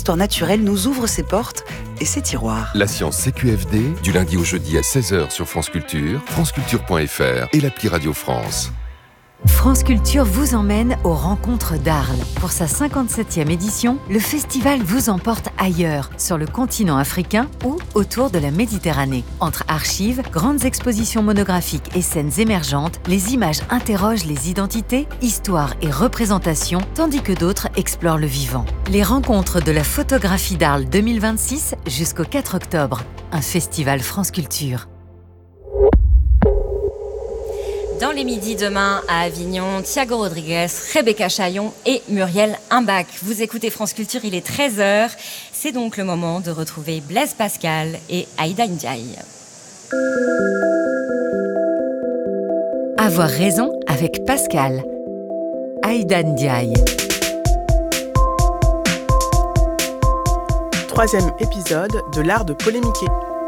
l'histoire naturelle nous ouvre ses portes et ses tiroirs. La science CQFD, du lundi au jeudi à 16h sur France Culture, franceculture.fr et l'appli Radio France. France Culture vous emmène aux rencontres d'Arles. Pour sa 57e édition, le festival vous emporte ailleurs, sur le continent africain ou autour de la Méditerranée. Entre archives, grandes expositions monographiques et scènes émergentes, les images interrogent les identités, histoires et représentations, tandis que d'autres explorent le vivant. Les rencontres de la photographie d'Arles 2026 jusqu'au 4 octobre. Un festival France Culture. Dans les midis demain à Avignon, Thiago Rodriguez, Rebecca Chaillon et Muriel Imbach. Vous écoutez France Culture, il est 13h. C'est donc le moment de retrouver Blaise Pascal et Aïda Ndiaye. Avoir raison avec Pascal. Aïda Ndiaye. 3e épisode de l'art de polémiquer.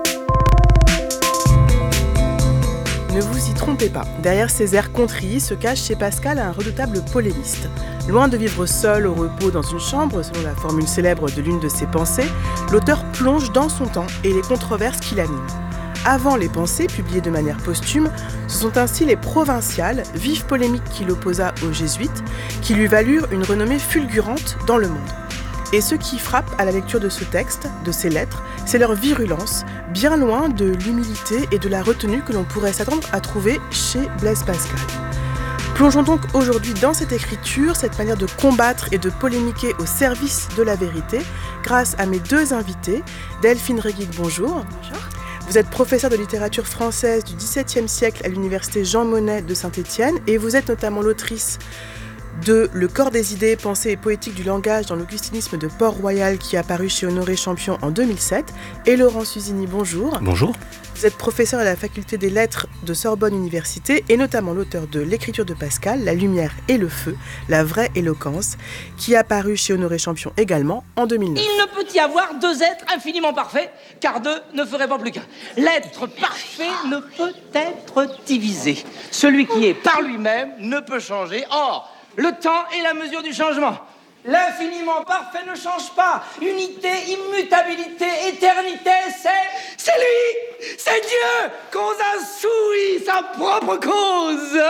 Ne vous y trompez pas, derrière ces airs contris se cache chez Pascal un redoutable polémiste. Loin de vivre seul au repos dans une chambre, selon la formule célèbre de l'une de ses pensées, l'auteur plonge dans son temps et les controverses qui l'animent. Avant les pensées, publiées de manière posthume, ce sont ainsi les provinciales, vives polémiques qu'il opposa aux jésuites, qui lui valurent une renommée fulgurante dans le monde. Et ce qui frappe à la lecture de ce texte, de ces lettres, c'est leur virulence, bien loin de l'humilité et de la retenue que l'on pourrait s'attendre à trouver chez Blaise Pascal. Plongeons donc aujourd'hui dans cette écriture, cette manière de combattre et de polémiquer au service de la vérité, grâce à mes deux invités. Delphine Reguic, bonjour. Bonjour. Vous êtes professeure de littérature française du XVIIe siècle à l'université Jean Monnet de Saint-Étienne et vous êtes notamment l'autrice de Le corps des idées, pensée et poétique du langage dans l'augustinisme de Port-Royal qui a paru chez Honoré Champion en 2007. Et Laurent Suzini, bonjour. Bonjour. Vous êtes professeur à la faculté des lettres de Sorbonne Université et notamment l'auteur de L'écriture de Pascal, La lumière et le feu, la vraie éloquence, qui a paru chez Honoré Champion également en 2009. Il ne peut y avoir deux êtres infiniment parfaits, car deux ne ferait pas plus qu'un. L'être parfait ne peut être divisé. Celui qui est par lui-même ne peut changer. Or, le temps est la mesure du changement. L'infiniment parfait ne change pas. Unité, immutabilité, éternité, c'est lui, c'est Dieu, cause insouïe, sa propre cause.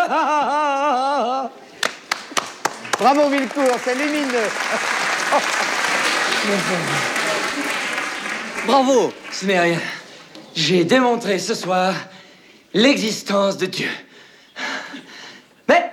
Bravo Villecourt, c'est lumineux. Bravo, ce n'est rien. J'ai démontré ce soir l'existence de Dieu. Mais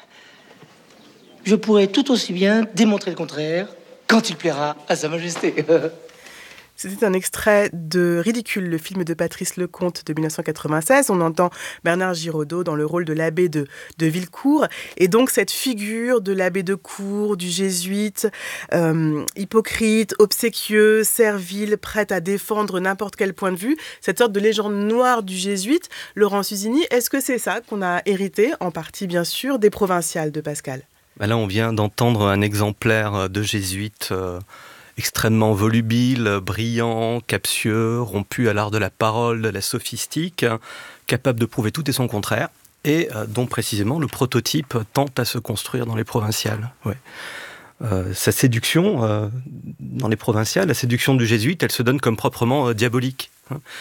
je pourrais tout aussi bien démontrer le contraire quand il plaira à Sa Majesté. C'était un extrait de Ridicule, le film de Patrice Lecomte de 1996. On entend Bernard Giraudot dans le rôle de l'abbé de Villecourt. Et donc cette figure de l'abbé de cour, du jésuite, hypocrite, obséquieux, servile, prête à défendre n'importe quel point de vue, cette sorte de légende noire du jésuite. Laurent Suzini, est-ce que c'est ça qu'on a hérité, en partie bien sûr, des provinciales de Pascal ? Là, on vient d'entendre un exemplaire de jésuite extrêmement volubile, brillant, captieux, rompu à l'art de la parole, de la sophistique, capable de prouver tout et son contraire, et dont précisément le prototype tente à se construire dans les provinciales. Ouais. Sa séduction dans les provinciales, la séduction du jésuite, elle se donne comme proprement diabolique.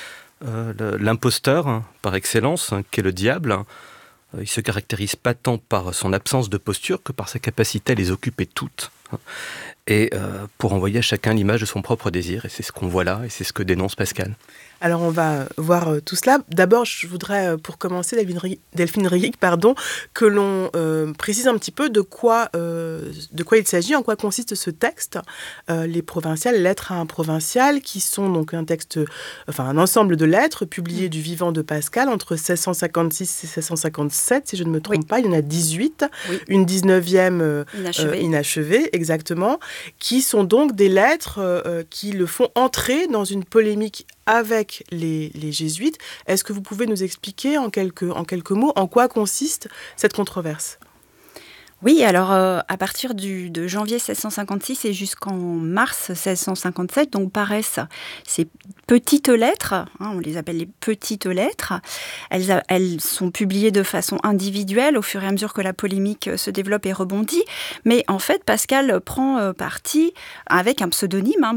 L'imposteur, par excellence, qu'est le diable, il ne se caractérise pas tant par son absence de posture que par sa capacité à les occuper toutes. Et pour envoyer à chacun l'image de son propre désir. Et c'est ce qu'on voit là, et c'est ce que dénonce Pascal. Alors on va voir tout cela. D'abord, je voudrais, pour commencer, Delphine Reguic, que l'on précise un petit peu de quoi il s'agit, en quoi consiste ce texte. Les provinciales, lettres à un provincial, qui sont donc un ensemble de lettres publiées du vivant de Pascal entre 1656 et 1657, si je ne me trompe pas. Il y en a 18, une 19e inachevée, exactement, qui sont donc des lettres qui le font entrer dans une polémique avec les jésuites. Est-ce que vous pouvez nous expliquer en quelques mots en quoi consiste cette controverse ? Oui, alors à partir de janvier 1656 et jusqu'en mars 1657, donc paraissent ces petites lettres, on les appelle les petites lettres. Elles sont publiées de façon individuelle au fur et à mesure que la polémique se développe et rebondit. Mais en fait, Pascal prend parti avec un pseudonyme,